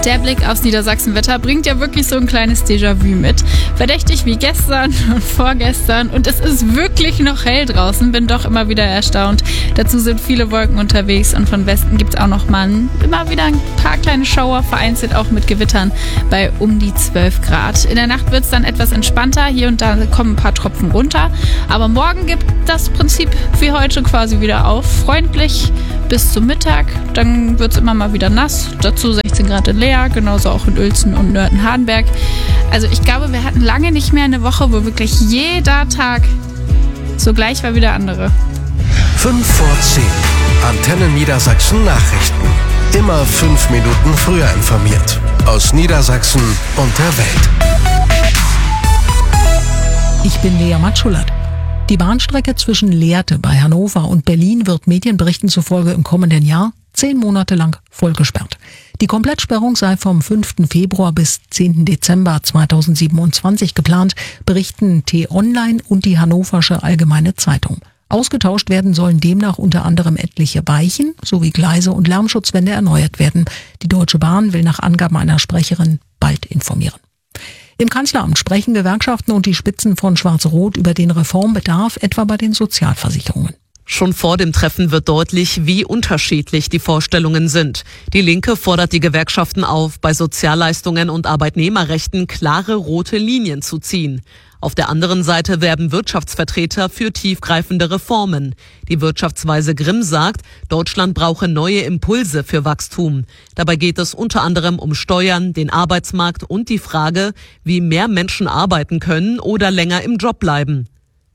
Der Blick aufs Niedersachsenwetter bringt ja wirklich so ein kleines Déjà-vu mit. Verdächtig wie gestern und vorgestern und es ist wirklich noch hell draußen, bin doch immer wieder erstaunt. Dazu sind viele Wolken unterwegs und von Westen gibt es auch noch mal immer wieder ein paar kleine Schauer, vereinzelt auch mit Gewittern bei um die 12 Grad. In der Nacht wird es dann etwas entspannter, hier und da kommen ein paar Tropfen runter, aber morgen gibt das Prinzip wie heute quasi wieder auf. Freundlich bis zum Mittag, dann wird es immer mal wieder nass, dazu 16 Grad in Leer, genauso auch in Uelzen und Nörten-Hardenberg. Also ich glaube, wir hatten lange nicht mehr eine Woche, wo wirklich jeder Tag so gleich war wie der andere. 5 vor 10. Antenne Niedersachsen Nachrichten. Immer 5 Minuten früher informiert. Aus Niedersachsen und der Welt. Ich bin Lea Matschulert. Die Bahnstrecke zwischen Lehrte bei Hannover und Berlin wird Medienberichten zufolge im kommenden Jahr 10 Monate lang voll gesperrt. Die Komplettsperrung sei vom 5. Februar bis 10. Dezember 2027 geplant, berichten T-Online und die Hannoversche Allgemeine Zeitung. Ausgetauscht werden sollen demnach unter anderem etliche Weichen sowie Gleise und Lärmschutzwände erneuert werden. Die Deutsche Bahn will nach Angaben einer Sprecherin bald informieren. Im Kanzleramt sprechen Gewerkschaften und die Spitzen von Schwarz-Rot über den Reformbedarf, etwa bei den Sozialversicherungen. Schon vor dem Treffen wird deutlich, wie unterschiedlich die Vorstellungen sind. Die Linke fordert die Gewerkschaften auf, bei Sozialleistungen und Arbeitnehmerrechten klare rote Linien zu ziehen. Auf der anderen Seite werben Wirtschaftsvertreter für tiefgreifende Reformen. Die Wirtschaftsweise Grimm sagt, Deutschland brauche neue Impulse für Wachstum. Dabei geht es unter anderem um Steuern, den Arbeitsmarkt und die Frage, wie mehr Menschen arbeiten können oder länger im Job bleiben.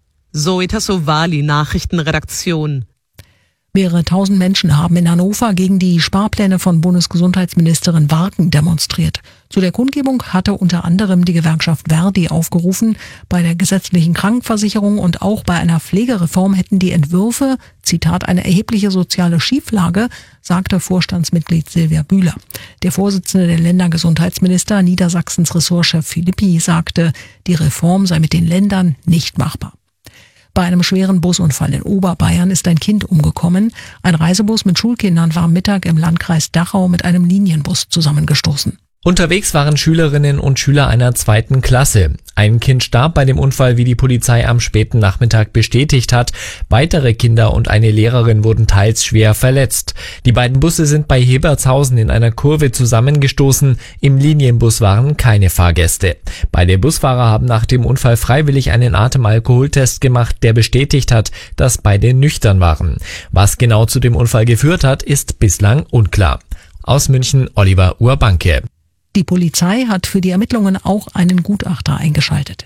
Zoe Tassovali, Nachrichtenredaktion. Mehrere 1000 Menschen haben in Hannover gegen die Sparpläne von Bundesgesundheitsministerin Warken demonstriert. Zu der Kundgebung hatte unter anderem die Gewerkschaft Verdi aufgerufen. Bei der gesetzlichen Krankenversicherung und auch bei einer Pflegereform hätten die Entwürfe, Zitat, eine erhebliche soziale Schieflage, sagte Vorstandsmitglied Silvia Bühler. Der Vorsitzende der Ländergesundheitsminister, Niedersachsens Ressortchef Philippi, sagte, die Reform sei mit den Ländern nicht machbar. Bei einem schweren Busunfall in Oberbayern ist ein Kind umgekommen. Ein Reisebus mit Schulkindern war am Mittag im Landkreis Dachau mit einem Linienbus zusammengestoßen. Unterwegs waren Schülerinnen und Schüler einer 2. Klasse. Ein Kind starb bei dem Unfall, wie die Polizei am späten Nachmittag bestätigt hat. Weitere Kinder und eine Lehrerin wurden teils schwer verletzt. Die beiden Busse sind bei Hebertshausen in einer Kurve zusammengestoßen. Im Linienbus waren keine Fahrgäste. Beide Busfahrer haben nach dem Unfall freiwillig einen Atemalkoholtest gemacht, der bestätigt hat, dass beide nüchtern waren. Was genau zu dem Unfall geführt hat, ist bislang unklar. Aus München, Oliver Urbanke. Die Polizei hat für die Ermittlungen auch einen Gutachter eingeschaltet.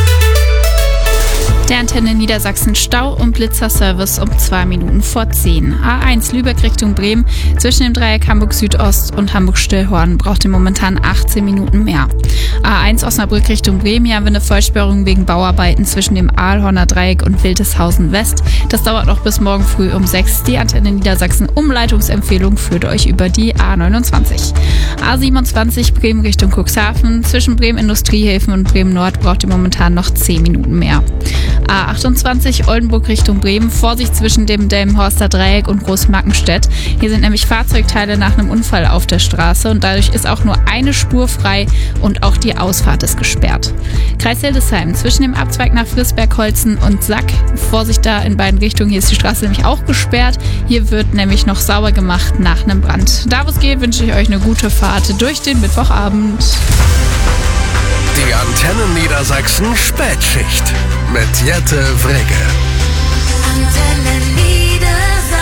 Der Antenne Niedersachsen Stau- und Blitzerservice um 2 Minuten vor 10. A1 Lübeck Richtung Bremen zwischen dem Dreieck Hamburg Südost und Hamburg Stillhorn braucht ihr momentan 18 Minuten mehr. A1 Osnabrück Richtung Bremen, hier haben wir eine Vollsperrung wegen Bauarbeiten zwischen dem Aalhorner Dreieck und Wildeshausen West. Das dauert noch bis morgen früh um 6. Die Antenne Niedersachsen Umleitungsempfehlung führt euch über die A29. A27 Bremen Richtung Cuxhaven zwischen Bremen Industriehäfen und Bremen Nord braucht ihr momentan noch 10 Minuten mehr. A28 Oldenburg Richtung Bremen, Vorsicht zwischen dem Delmenhorster Dreieck und Großmarkenstedt. Hier sind nämlich Fahrzeugteile nach einem Unfall auf der Straße und dadurch ist auch nur eine Spur frei und auch die Ausfahrt ist gesperrt. Kreis Hildesheim zwischen dem Abzweig nach Friesberg-Holzen und Sack. Vorsicht da in beiden Richtungen, hier ist die Straße nämlich auch gesperrt. Hier wird nämlich noch sauber gemacht nach einem Brand. Da wo es geht, wünsche ich euch eine gute Fahrt durch den Mittwochabend. Die Antenne Niedersachsen Spätschicht mit Jette Wrege. Antenne Niedersachsen.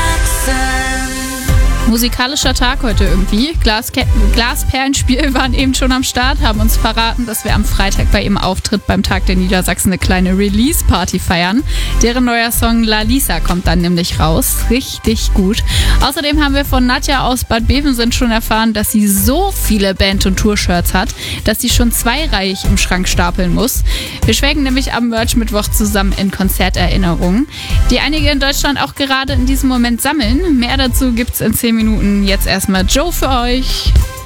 Musikalischer Tag heute irgendwie. Glasperlenspiel waren eben schon am Start, haben uns verraten, dass wir am Freitag bei ihrem Auftritt beim Tag der Niedersachsen eine kleine Release-Party feiern. Deren neuer Song La Lisa kommt dann nämlich raus. Richtig gut. Außerdem haben wir von Nadja aus Bad Bevensen schon erfahren, dass sie so viele Band- und Tour-Shirts hat, dass sie schon 2-reihig im Schrank stapeln muss. Wir schwelgen nämlich am Merch-Mittwoch zusammen in Konzerterinnerungen, die einige in Deutschland auch gerade in diesem Moment sammeln. Mehr dazu gibt's in 10 Minuten. Jetzt erstmal Joe für euch.